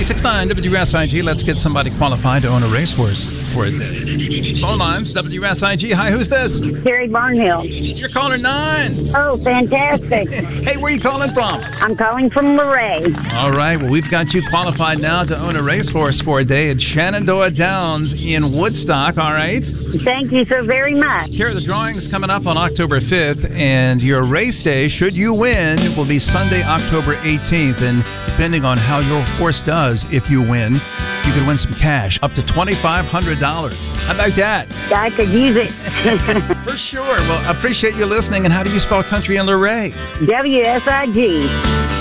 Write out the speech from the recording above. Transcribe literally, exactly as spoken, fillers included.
ninety-six point nine W S I G. Let's get somebody qualified to own a racehorse for a day. Phone lines, W S I G. Hi, who's this? Terry Barnhill. You're caller nine. Oh, fantastic. Hey, where are you calling from? I'm calling from Luray. All right, well, we've got you qualified now to own a racehorse for a day at Shenandoah Downs in Woodstock, all right? Thank you so very much. Here, the drawing's coming up on October fifth, and your race day, should you win, will be Sunday, October eighteenth. And depending on how your horse does, if you win, you could win some cash, up to twenty-five hundred dollars. How about that? I could use it. For sure. Well, I appreciate you listening. And how do you spell country in Luray? W S I G.